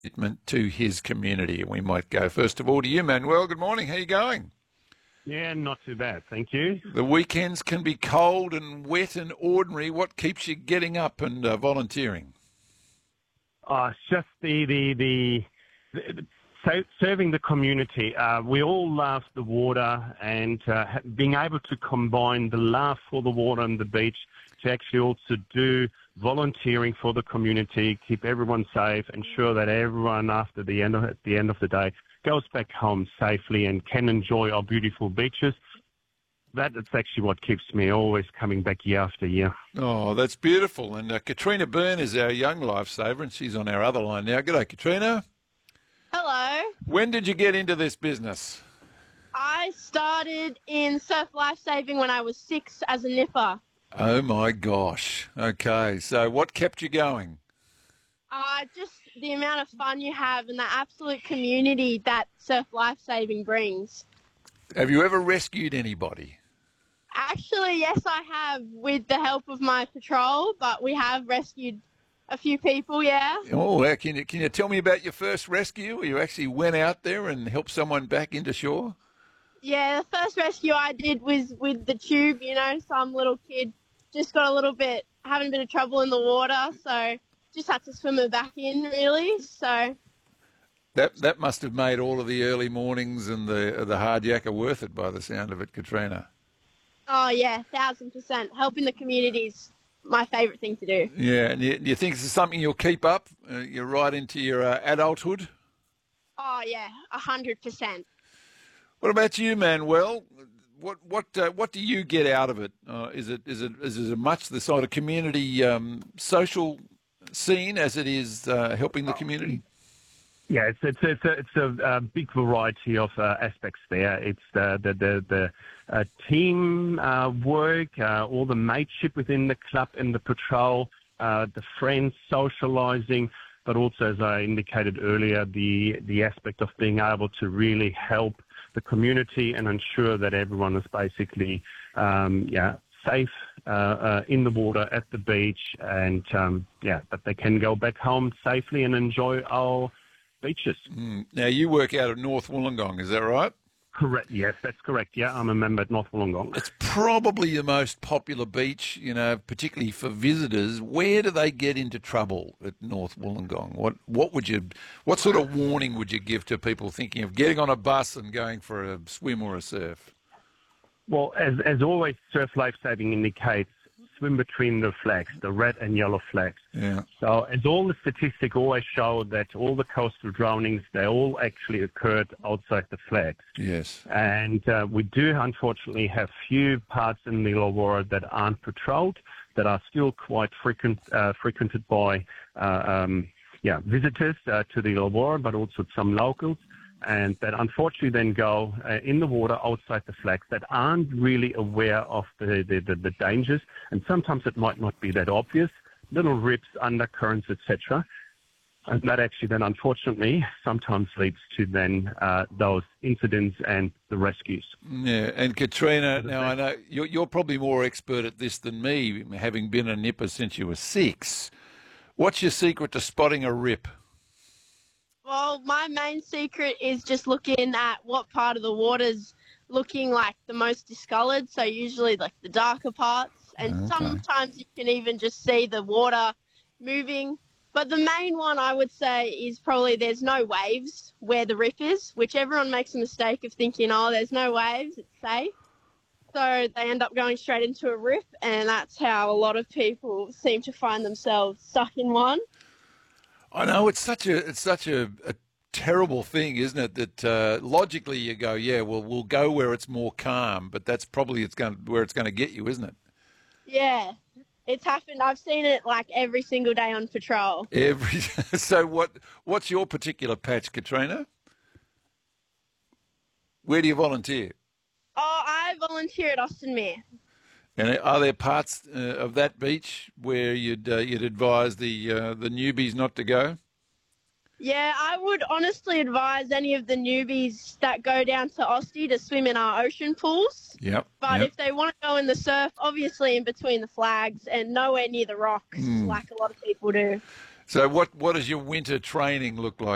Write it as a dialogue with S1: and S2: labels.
S1: commitment to his community. And we might go first of all to you, Manuel. Good morning. How are you going?
S2: Yeah, not too bad, thank you.
S1: The weekends can be cold and wet and ordinary. What keeps you getting up and volunteering?
S2: It's just serving the community. We all love the water, and being able to combine the love for the water and the beach to actually also do volunteering for the community, keep everyone safe, ensure that everyone at the end of the day goes back home safely and can enjoy our beautiful beaches. That's actually what keeps me always coming back year after year.
S1: Oh, that's beautiful. And Katrina Byrne is our young lifesaver, and she's on our other line now. G'day, Katrina.
S3: Hello.
S1: When did you get into this business?
S3: I started in surf lifesaving when I was 6 as a nipper.
S1: Oh, my gosh. Okay, so what kept you going?
S3: Just the amount of fun you have and the absolute community that surf lifesaving brings.
S1: Have you ever rescued anybody?
S3: Actually, yes, I have, with the help of my patrol, but we have rescued a few people, yeah.
S1: Oh, can you tell me about your first rescue where you actually went out there and helped someone back into shore?
S3: Yeah, the first rescue I did was with the tube, some little kid just got having a bit of trouble in the water, so just had to swim her back in, really, so...
S1: That must have made all of the early mornings and the hard yakka worth it by the sound of it, Katrina.
S3: Oh, yeah, 1,000%. Helping the community is my favourite thing to do.
S1: Yeah, and do you think this is something you'll keep up? You're right into your adulthood?
S3: Oh, yeah, 100%.
S1: What about you, Manuel? What do you get out of it? Is it much the sort of community social scene as it is helping the community?
S2: Yeah, it's a big variety of aspects there. It's the team work, all the mateship within the club and the patrol, the friends socialising, but also, as I indicated earlier, the aspect of being able to really help the community and ensure that everyone is basically safe in the water at the beach, and that they can go back home safely and enjoy our beaches.
S1: Now, you work out of North Wollongong, is that right?
S2: Correct. Yes, that's correct. Yeah, I'm a member at North Wollongong.
S1: It's probably the most popular beach, particularly for visitors. Where do they get into trouble at North Wollongong? What sort of warning would you give to people thinking of getting on a bus and going for a swim or a surf?
S2: Well, as always, surf lifesaving indicates, swim between the flags, the red and yellow flags.
S1: Yeah.
S2: So as all the statistics always show that all the coastal drownings, they all actually occurred outside the flags.
S1: Yes.
S2: And we do unfortunately have few parts in the Illawarra that aren't patrolled, that are still quite frequented by visitors to the Illawarra, but also some locals, and that unfortunately then go in the water outside the flags, that aren't really aware of the dangers, and sometimes it might not be that obvious, little rips, undercurrents, etc. And that actually then unfortunately sometimes leads to then those incidents and the rescues.
S1: Yeah, and Katrina, now I know you're probably more expert at this than me, having been a nipper since you were 6. What's your secret to spotting a rip?
S3: Well, my main secret is just looking at what part of the water's looking like the most discoloured, so usually like the darker parts, and sometimes you can even just see the water moving. But the main one I would say is probably there's no waves where the rip is, which everyone makes a mistake of thinking, oh, there's no waves, it's safe. So they end up going straight into a rip, and that's how a lot of people seem to find themselves stuck in one.
S1: I know it's such a terrible thing, isn't it? That logically you go, yeah, well, we'll go where it's more calm, but that's probably where it's going to get you, isn't it?
S3: Yeah, it's happened. I've seen it like every single day on patrol.
S1: So what's your particular patch, Katrina? Where do you volunteer?
S3: Oh, I volunteer at Austinmere.
S1: And are there parts of that beach where you'd advise the newbies not to go?
S3: Yeah, I would honestly advise any of the newbies that go down to Austie to swim in our ocean pools.
S1: Yep.
S3: But if they want to go in the surf, obviously in between the flags and nowhere near the rocks, like a lot of people do.
S1: So what does your winter training look like?